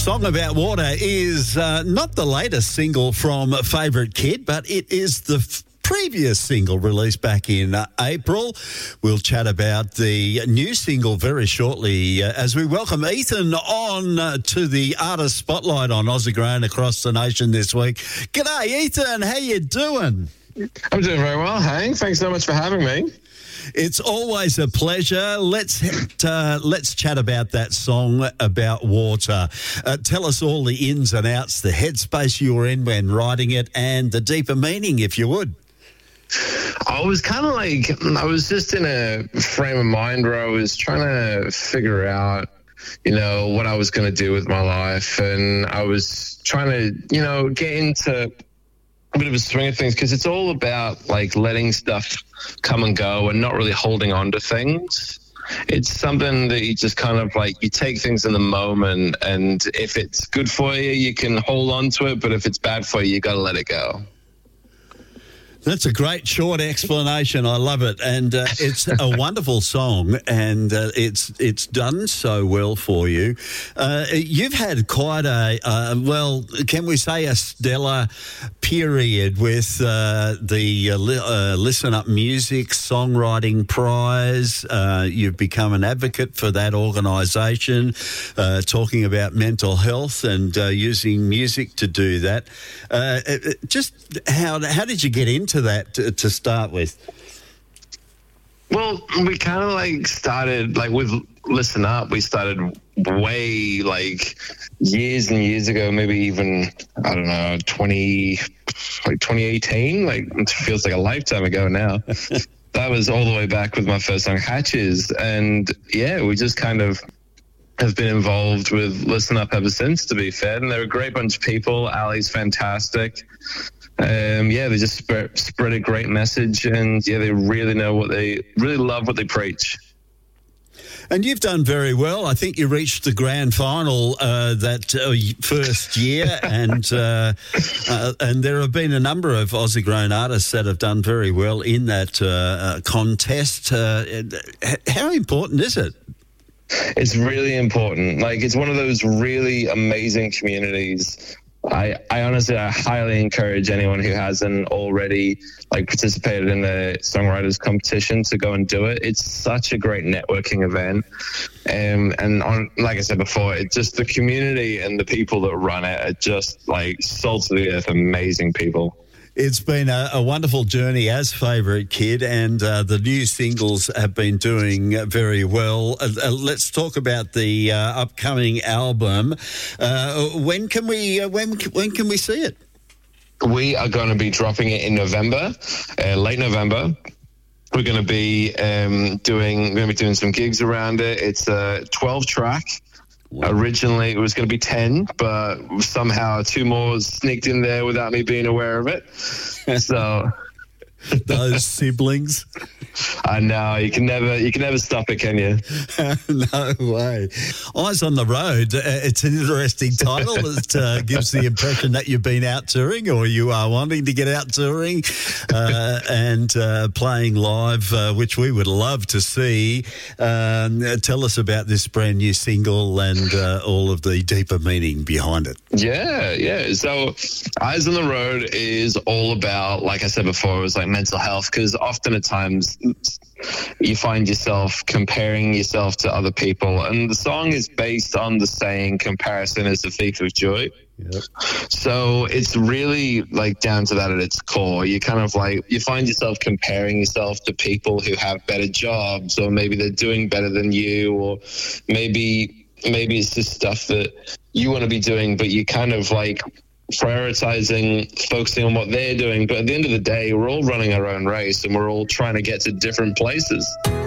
Song About Water is not the latest single from Favourite Kid, but it is the previous single released back in April. We'll chat about the new single very shortly as we welcome Ethan on to the Artist Spotlight on Aussie Grown across the nation this week. G'day, Ethan. How you doing? I'm doing very well, Hank. Thanks so much for having me. It's always a pleasure. Let's chat about that song about water. Tell us all the ins and outs, the headspace you were in when writing it, and the deeper meaning, if you would. I was kind of like, I was just in a frame of mind where I was trying to figure out, what I was going to do with my life. And I was trying to, get into a bit of a swing of things, because it's all about like letting stuff come and go and not really holding on to things. It's something that you just kind of like, you take things in the moment, and if it's good for you, you can hold on to it, but if it's bad for you, you got to let it go. That's a great short explanation. I love it. And it's a wonderful song, and it's done so well for you. You've had quite can we say a stellar period with the Listen Up Music Songwriting Prize. You've become an advocate for that organisation, talking about mental health and using music to do that. Just how did you get into that to start with? Well, we kind of like started like with Listen Up. We started way like years and years ago, maybe even, I don't know, 2018. Like, it feels like a lifetime ago now. That was all the way back with my first song, Hatches. And yeah, we just kind of have been involved with Listen Up ever since, to be fair. And they're a great bunch of people. Ali's fantastic. They just spread a great message, and they really love what they preach. And you've done very well. I think you reached the grand final that first year, and there have been a number of Aussie grown artists that have done very well in that contest. How important is it? It's really important. Like, it's one of those really amazing communities. I honestly, I highly encourage anyone who hasn't already like participated in the songwriters competition to go and do it. It's such a great networking event. Like I said before, it's just the community and the people that run it are just like salt of the earth, amazing people. It's been a wonderful journey as Favourite Kid, and the new singles have been doing very well. Let's talk about the upcoming album. When can we see it? We are going to be dropping it in November, late November. We're going to be doing some gigs around it. It's a 12-track. Wow. Originally, it was going to be 10, but somehow 2 more sneaked in there without me being aware of it. So those siblings. I know, you can never stop it, can you? No way. Eyes on the Road. It's an interesting title. It gives the impression that you've been out touring, or you are wanting to get out touring and playing live, which we would love to see. Tell us about this brand new single and all of the deeper meaning behind it. Yeah. So Eyes on the Road is all about, like I said before, it was like mental health, because often at times you find yourself comparing yourself to other people, and the song is based on the saying, comparison is the thief of joy. Yep. So it's really like down to that at its core. You kind of like, you find yourself comparing yourself to people who have better jobs, or maybe they're doing better than you, or maybe it's just stuff that you want to be doing, but you kind of like prioritizing, focusing on what they're doing. But at the end of the day, we're all running our own race, and we're all trying to get to different places.